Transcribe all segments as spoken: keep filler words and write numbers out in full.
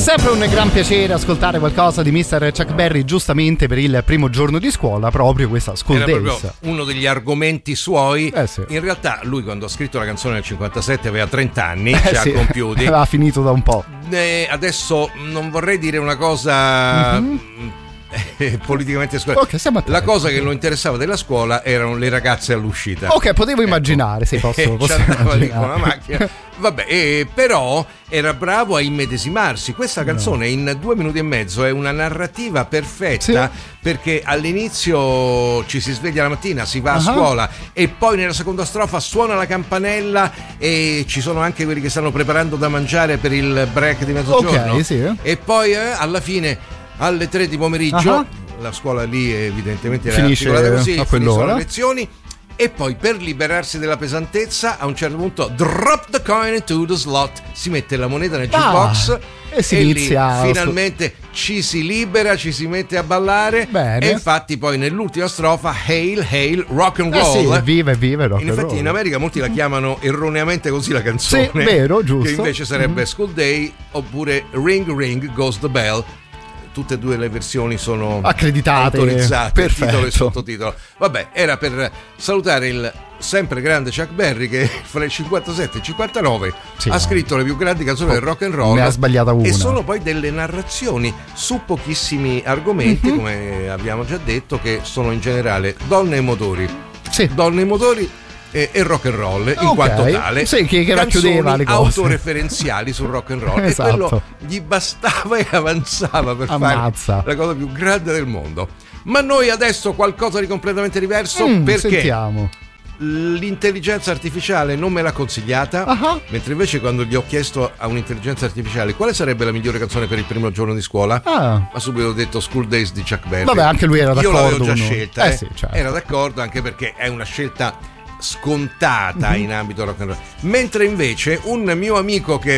sempre un gran piacere ascoltare qualcosa di mister Chuck Berry, giustamente per il primo giorno di scuola, proprio questa School Era Days. proprio uno degli argomenti suoi. Eh sì. In realtà lui, quando ha scritto la canzone nel cinquantasette, aveva trenta anni, Eh ci sì, ha compiuti. aveva finito da un po'. Eh, adesso non vorrei dire una cosa Mm-hmm. politicamente scorretta. Okay, siamo la attenti. cosa che lo interessava della scuola erano le ragazze all'uscita. Ok, potevo immaginare, sì, posso, E posso ci andava lì immaginare. con la macchina. Vabbè, eh, però era bravo a immedesimarsi. Questa canzone in due minuti e mezzo è una narrativa perfetta, Sì. perché all'inizio ci si sveglia la mattina, si va a Uh-huh. scuola e poi nella seconda strofa suona la campanella e ci sono anche quelli che stanno preparando da mangiare per il break di mezzogiorno. Ok, sì. E poi eh, alla fine alle tre di pomeriggio, Uh-huh. la scuola lì evidentemente era Finisce articolata così, a finiscono quell'ora. le lezioni. E poi, per liberarsi della pesantezza, a un certo punto drop the coin into the slot, si mette la moneta nel jukebox Ah, e si lì inizia- finalmente ci si libera, ci si mette a ballare. Bene. E infatti poi nell'ultima strofa Hail Hail Rock and Eh Roll. sì, viva e viva rock In and effetti roll. in America molti la chiamano erroneamente così la canzone. Sì, vero, giusto. Che invece sarebbe Mhm. School Day oppure Ring Ring Goes the Bell. Tutte e due le versioni sono Accreditate, autorizzate, perfetto. titolo e sottotitolo. Vabbè, era per salutare il sempre grande Chuck Berry, che fra il cinquantasette e il cinquantanove Sì, ha no. scritto le più grandi canzoni del rock and roll. Ne ha sbagliata una. E sono poi delle narrazioni su pochissimi argomenti, Mhm. come abbiamo già detto, che sono in generale donne e motori. Sì. Donne e motori e, e rock and roll in Ok. quanto tale. Sì, che- che racchiudeva Canzoni le cose. autoreferenziali sul rock and roll. Esatto. E quello gli bastava e avanzava per Ammazza. fare la cosa più grande del mondo. Ma noi adesso qualcosa di completamente diverso, Mm, perché sentiamo. l'intelligenza artificiale non me l'ha consigliata, Ah. mentre invece quando gli ho chiesto a un'intelligenza artificiale quale sarebbe la migliore canzone per il primo giorno di scuola, Ah. ha subito detto School Days di Chuck Berry. Vabbè, anche lui era Io d'accordo l'avevo già con noi. scelta, Eh eh. sì, certo. Era d'accordo, anche perché è una scelta scontata Mhm. in ambito rock and roll. Mentre invece un mio amico che è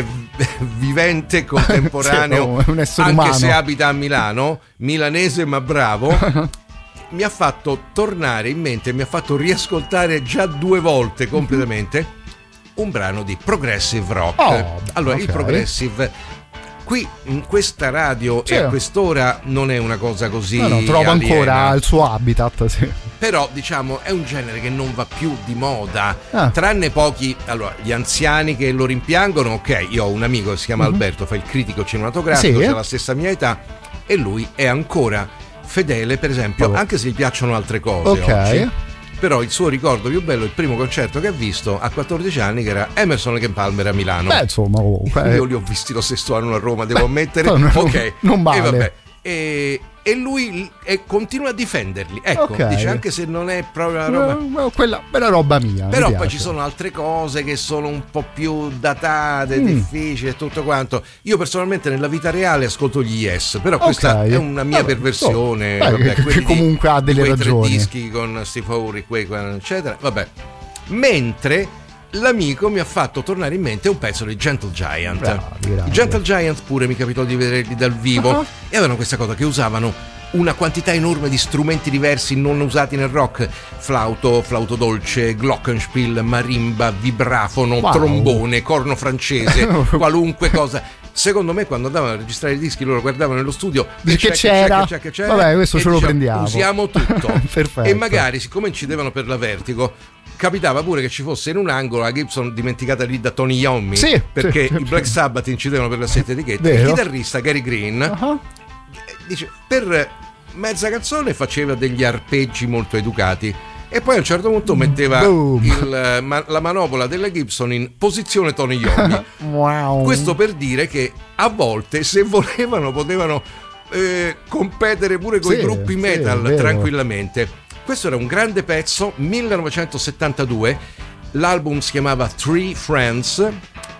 vivente contemporaneo, Sì, un essere anche umano. se abita a Milano, milanese ma bravo, mi ha fatto tornare in mente, mi ha fatto riascoltare già due volte completamente un brano di progressive rock. Oh, beh, allora, ok. il progressive qui in questa radio Sì. e a quest'ora non è una cosa così No, no, trova aliena. ancora il suo habitat, sì. Però diciamo è un genere che non va più di moda, Ah. tranne pochi, allora gli anziani che lo rimpiangono. Ok, io ho un amico che si chiama Mhm. Alberto, fa il critico cinematografico, Sì. ha la stessa mia età e lui è ancora fedele, per esempio, Vabbè. anche se gli piacciono altre cose Ok. oggi. Però il suo ricordo più bello è il primo concerto che ha visto a quattordici anni, che era Emerson Lake and Palmer a Milano. Beh, insomma, comunque. Io li ho visti lo stesso anno a Roma, devo ammettere. non- Ok, non male. E, vabbè. E, e lui e continua a difenderli. Ecco, Ok. dice, anche se non è proprio la roba. Eh, quella, quella roba mia. mi Però poi piace. ci sono altre cose che sono un po' più datate, Mm. difficili e tutto quanto. Io personalmente nella vita reale ascolto gli Yes, però questa Ok. è una mia Vabbè, perversione. so, dai, vabbè, che- quelli che comunque di- ha delle quei ragioni. tre dischi con Steve Howe, Quake, eccetera. Vabbè. Mentre l'amico mi ha fatto tornare in mente un pezzo di Gentle Giant. Bravi, bravi. I Gentle Giant pure mi capitò di vederli dal vivo Ah. e avevano questa cosa che usavano una quantità enorme di strumenti diversi non usati nel rock: flauto, flauto dolce, glockenspiel, marimba, vibrafono, Wow. trombone, corno francese, qualunque cosa. Secondo me quando andavano a registrare i dischi loro guardavano nello studio Dice che check, c'era. check, check, check, Vabbè, questo e ce lo dicevano, prendiamo. usiamo tutto. Perfetto. E magari, siccome incidevano per la Vertigo, capitava pure che ci fosse in un angolo la Gibson dimenticata lì da Tony Iommi, Sì, perché sì, i Black Sabbath incidevano per la sette etichette. Vero. Il chitarrista Gary Green Ah. dice, per mezza canzone faceva degli arpeggi molto educati e poi a un certo punto metteva Boom. il, ma, la manopola della Gibson in posizione Tony Iommi. Wow. Questo per dire che a volte, se volevano, potevano eh, competere pure con Sì, i gruppi sì, metal è vero. tranquillamente. Questo era un grande pezzo, millenovecentosettantadue, l'album si chiamava Three Friends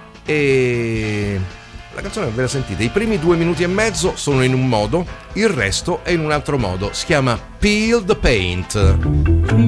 e la canzone ve la sentite, i primi due minuti e mezzo sono in un modo, il resto è in un altro modo, si chiama Peel the Paint.